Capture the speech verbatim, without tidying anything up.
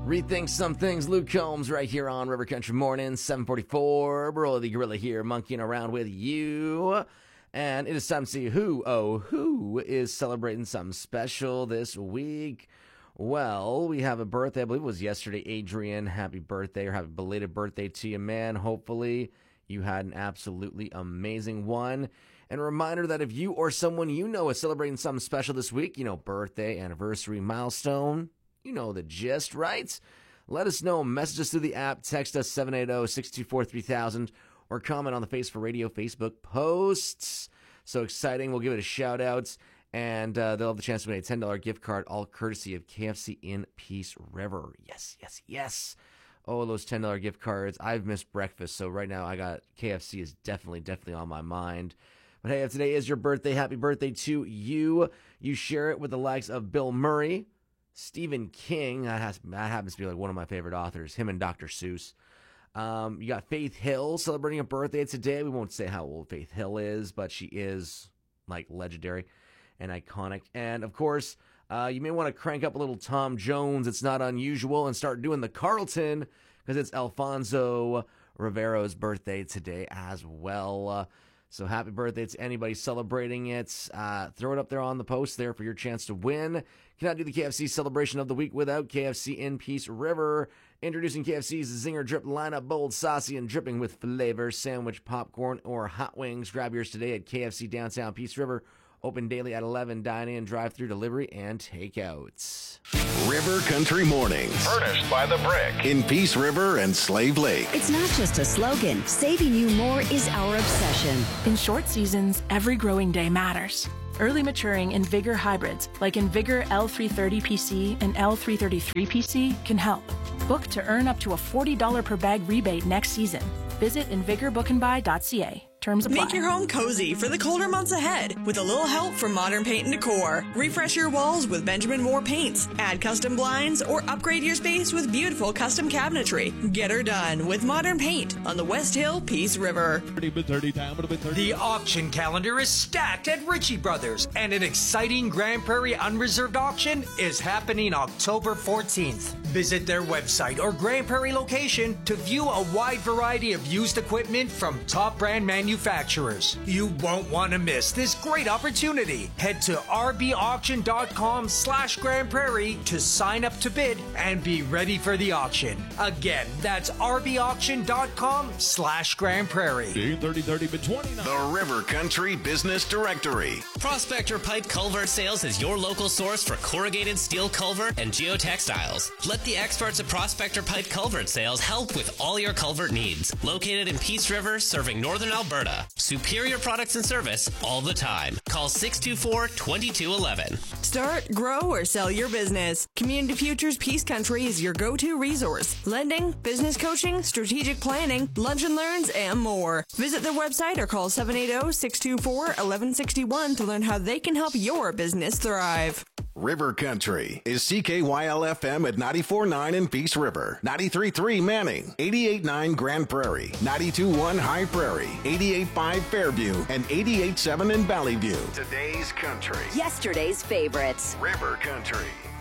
Rethink some things. Luke Combs right here on River Country Morning, seven forty-four. Bro, the Gorilla here, monkeying around with you. And it is time to see who, oh, who is celebrating something special this week. Well, we have a birthday. I believe it was yesterday. Adrian, happy birthday, or happy belated birthday to you, man. Hopefully you had an absolutely amazing one. And a reminder that if you or someone you know is celebrating something special this week, you know, birthday, anniversary, milestone, you know the gist, right? Let us know. Message us through the app. Text us seven eight zero, six two four, three thousand or comment on the Face for Radio Facebook posts. So exciting. We'll give it a shout out. And uh, they'll have the chance to win a ten dollars gift card, all courtesy of K F C in Peace River. Yes, yes, yes. Oh, those ten dollars gift cards. I've missed breakfast, so right now I got K F C is definitely, definitely on my mind. But hey, if today is your birthday, happy birthday to you. You share it with the likes of Bill Murray, Stephen King. That, has, that happens to be like one of my favorite authors, him and Doctor Seuss. Um, you got Faith Hill celebrating a birthday today. We won't say how old Faith Hill is, but she is like legendary and iconic. And of course, uh, you may want to crank up a little Tom Jones. It's not unusual, and start doing the Carlton, because it's Alfonso Rivero's birthday today as well. Uh, so happy birthday to anybody celebrating it. Uh, throw it up there on the post there for your chance to win. Cannot do the K F C celebration of the week without K F C in Peace River. Introducing K F C's Zinger Drip lineup, bold, saucy, and dripping with flavor. Sandwich, popcorn, or hot wings. Grab yours today at K F C Downtown Peace River. Open daily at eleven, dine-in, drive-through, delivery, and takeouts. River Country Mornings. Furnished by The Brick in Peace River and Slave Lake. It's not just a slogan. Saving you more is our obsession. In short seasons, every growing day matters. Early maturing InVigor hybrids like InVigor L three thirty P C and L three thirty-three P C can help. Book to earn up to a forty dollars per bag rebate next season. Visit invigor book and buy dot c a. Terms apply. Make your home cozy for the colder months ahead with a little help from Modern Paint and Decor. Refresh your walls with Benjamin Moore paints. Add custom blinds or upgrade your space with beautiful custom cabinetry. Get her done with Modern Paint on the West Hill Peace River. The auction calendar is stacked at Ritchie Brothers, and an exciting Grand Prairie Unreserved auction is happening October fourteenth. Visit their website or Grand Prairie location to view a wide variety of used equipment from top brand manufacturers. You won't want to miss this great opportunity. Head to rbauction.com slash Grand Prairie to sign up to bid and be ready for the auction. Again, that's rbauction.com slash Grand Prairie. The River Country Business Directory. Prospector Pipe Culvert Sales is your local source for corrugated steel culvert and geotextiles. Let the experts at Prospector Pipe Culvert Sales help with all your culvert needs. Located in Peace River, serving northern Alberta. Superior products and service all the time. Call six two four, two two one one. Start, grow, or sell your business. Community Futures Peace Country is your go-to resource. Lending, business coaching, strategic planning, lunch and learns, and more. Visit their website or call seven eight zero, six two four, one one six one to learn how they can help your business thrive. River Country is C K Y L F M at ninety-four point nine in Peace River, ninety-three point three Manning, eighty-eight point nine Grand Prairie, ninety-two point one High Prairie, eighty-eight point five Fairview, and eighty-eight point seven in Valley View. Today's country. Yesterday's favorites. River Country.